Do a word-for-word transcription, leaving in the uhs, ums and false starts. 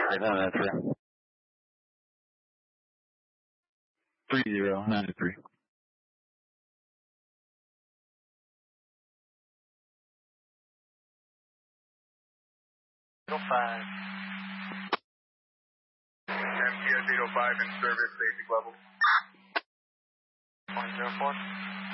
Five nine three. Three zero nine three. Zero five. M T S eight oh five in service, basic level. One zero four.